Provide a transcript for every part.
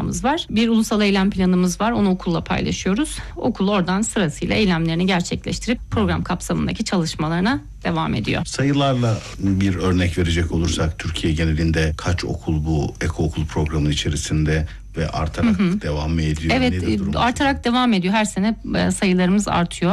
programımız var. Bir ulusal eylem planımız var. Onu okulla paylaşıyoruz. Okul oradan sırasıyla eylemlerini gerçekleştirip program kapsamındaki çalışmalarına devam ediyor. Sayılarla bir örnek verecek olursak Türkiye genelinde kaç okul bu ekookul programının içerisinde ve artarak devam mı ediyor? Evet, artarak devam ediyor. Her sene sayılarımız artıyor.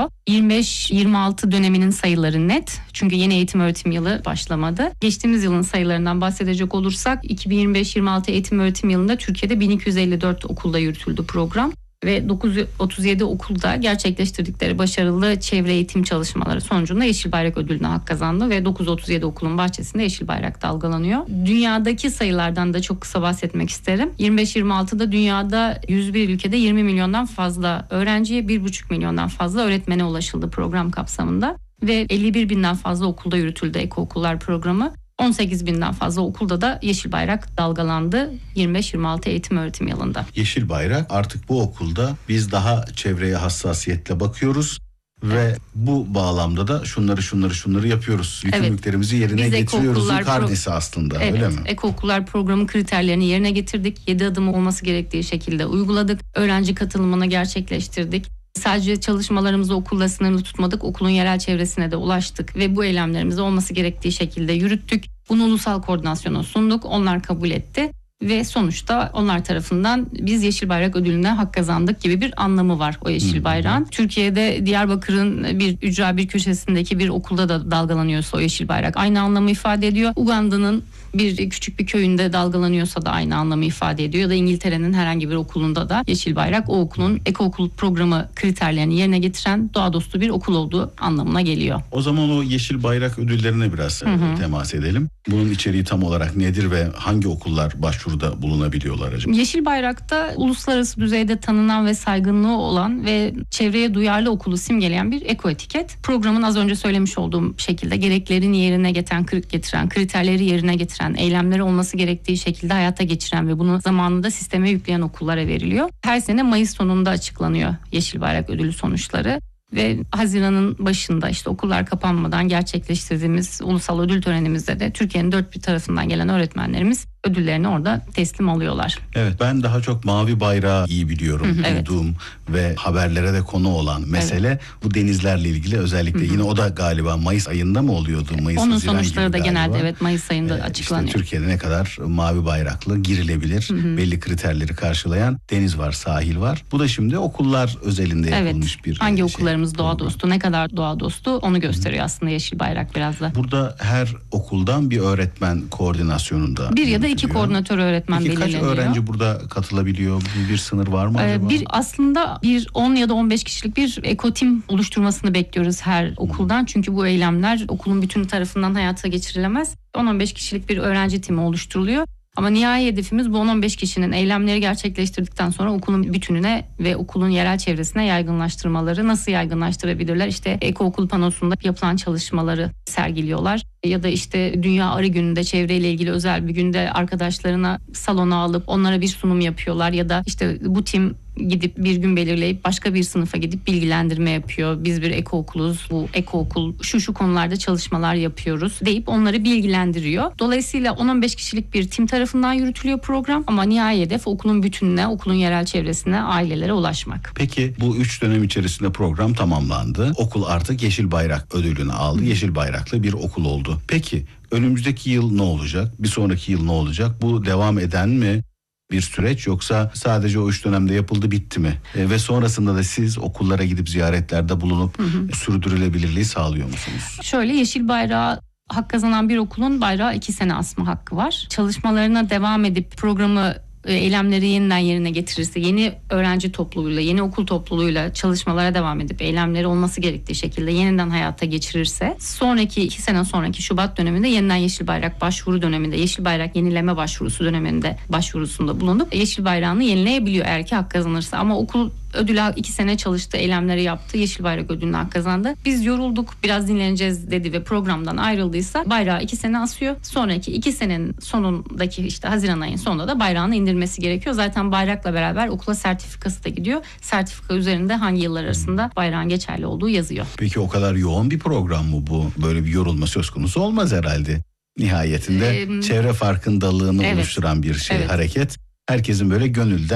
25-26 döneminin sayıları net. Çünkü yeni eğitim öğretim yılı başlamadı. Geçtiğimiz yılın sayılarından bahsedecek olursak 2025-26 eğitim öğretim yılında Türkiye'de 1254 okulda yürütüldü program. Ve 937 okulda gerçekleştirdikleri başarılı çevre eğitim çalışmaları sonucunda Yeşil Bayrak ödülüne hak kazandı ve 937 okulun bahçesinde Yeşil Bayrak dalgalanıyor. Dünyadaki sayılardan da çok kısa bahsetmek isterim. 25-26'da dünyada 101 ülkede 20 milyondan fazla öğrenciye, 1,5 milyondan fazla öğretmene ulaşıldı program kapsamında. Ve 51 binden fazla okulda yürütüldü ekookullar programı. 18 binden fazla okulda da Yeşil Bayrak dalgalandı 25-26 eğitim öğretim yılında. Yeşil Bayrak artık bu okulda biz daha çevreye hassasiyetle bakıyoruz ve bu bağlamda da şunları yapıyoruz. Yükümlülüklerimizi yerine getiriyoruzun karnesi aslında, evet, öyle mi? Ekookullar programı kriterlerini yerine getirdik. 7 adım olması gerektiği şekilde uyguladık. Öğrenci katılımını gerçekleştirdik. Sadece çalışmalarımızı okulla sınırlı tutmadık. Okulun yerel çevresine de ulaştık ve bu eylemlerimizi olması gerektiği şekilde yürüttük. Bunu ulusal koordinasyona sunduk. Onlar kabul etti ve sonuçta onlar tarafından biz Yeşil Bayrak ödülüne hak kazandık gibi bir anlamı var o Yeşil Bayrağın. Türkiye'de Diyarbakır'ın bir ücra bir köşesindeki bir okulda da dalgalanıyorsa o Yeşil Bayrak aynı anlamı ifade ediyor. Uganda'nın bir küçük bir köyünde dalgalanıyorsa da aynı anlamı ifade ediyor. Ya da İngiltere'nin herhangi bir okulunda da Yeşil Bayrak o okulun ekookul programı kriterlerini yerine getiren doğa dostu bir okul olduğu anlamına geliyor. O zaman o Yeşil Bayrak ödüllerine biraz temas edelim. Bunun içeriği tam olarak nedir ve hangi okullar başvuruda bulunabiliyorlar acaba? Yeşil Bayrak'ta uluslararası düzeyde tanınan ve saygınlığı olan ve çevreye duyarlı okulu simgeleyen bir ekoetiket. Programın az önce söylemiş olduğum şekilde gereklerini yerine getiren, kriterleri yerine getiren, eylemleri olması gerektiği şekilde hayata geçiren ve bunu zamanında sisteme yükleyen okullara veriliyor. Her sene Mayıs sonunda açıklanıyor Yeşil Bayrak ödülü sonuçları. Ve Haziran'ın başında işte okullar kapanmadan gerçekleştirdiğimiz ulusal ödül törenimizde de Türkiye'nin dört bir tarafından gelen öğretmenlerimiz ödüllerini orada teslim alıyorlar. Evet, ben daha çok mavi bayrağı iyi biliyorum. Duyduğum ve haberlere de konu olan mesele bu denizlerle ilgili özellikle yine o da galiba Mayıs ayında mı oluyordu? Onun sonuçları da genelde Mayıs ayında açıklanıyor. İşte Türkiye'de ne kadar mavi bayraklı girilebilir belli kriterleri karşılayan deniz var, sahil var. Bu da şimdi okullar özelinde yapılmış bir hangi okullarımız doğa dostu, ne kadar doğa dostu onu gösteriyor aslında Yeşil Bayrak biraz da. Burada her okuldan bir öğretmen koordinasyonunda bir ya da iki koordinatör öğretmen belirleniyor. Kaç öğrenci burada katılabiliyor? Bir sınır var mı acaba? Aslında 10 ya da 15 kişilik bir ekotim oluşturmasını bekliyoruz her okuldan. Çünkü bu eylemler okulun bütünü tarafından hayata geçirilemez. 10-15 kişilik bir öğrenci timi oluşturuluyor. Ama nihai hedefimiz bu 10-15 kişinin eylemleri gerçekleştirdikten sonra okulun bütününe ve okulun yerel çevresine yaygınlaştırmaları. Nasıl yaygınlaştırabilirler? İşte ekookul panosunda yapılan çalışmaları sergiliyorlar. Ya da işte Dünya Arı Günü'nde çevreyle ilgili özel bir günde arkadaşlarına salona alıp onlara bir sunum yapıyorlar. Ya da işte bu tim gidip bir gün belirleyip başka bir sınıfa gidip bilgilendirme yapıyor. Biz bir ekookuluz, bu ekookul şu konularda çalışmalar yapıyoruz deyip onları bilgilendiriyor. Dolayısıyla 10-15 kişilik bir tim tarafından yürütülüyor program ama nihai hedef okulun bütününe, okulun yerel çevresine, ailelere ulaşmak. Peki bu 3 dönem içerisinde program tamamlandı. Okul artık Yeşil Bayrak ödülünü aldı. Yeşil Bayraklı bir okul oldu. Peki önümüzdeki yıl ne olacak? Bir sonraki yıl ne olacak? Bu devam eden mi bir süreç yoksa sadece o 3 dönemde yapıldı bitti mi? Ve sonrasında da siz okullara gidip ziyaretlerde bulunup sürdürülebilirliği sağlıyor musunuz? Şöyle Yeşil Bayrağı hak kazanan bir okulun bayrağı 2 sene asma hakkı var. Çalışmalarına devam edip programı eylemleri yeniden yerine getirirse, yeni öğrenci topluluğuyla, yeni okul topluluğuyla çalışmalara devam edip eylemleri olması gerektiği şekilde yeniden hayata geçirirse sonraki 2 sene sonraki Şubat döneminde yeniden Yeşil Bayrak başvuru döneminde, Yeşil Bayrak yenileme başvurusu döneminde başvurusunda bulunup Yeşil Bayrağını yenileyebiliyor eğer ki hak kazanırsa. Ama okul ödülü 2 sene çalıştı, eylemleri yaptı, Yeşil Bayrak ödülünü hak kazandı. Biz yorulduk, biraz dinleneceğiz dedi ve programdan ayrıldıysa bayrağı 2 sene asıyor. Sonraki 2 senenin sonundaki işte Haziran ayının sonunda da bayrağını indirmesi gerekiyor. Zaten bayrakla beraber okula sertifikası da gidiyor. Sertifika üzerinde hangi yıllar arasında bayrağın geçerli olduğu yazıyor. Peki o kadar yoğun bir program mı bu? Böyle bir yorulma söz konusu olmaz herhalde. Nihayetinde çevre farkındalığını oluşturan bir hareket. Herkesin böyle gönülden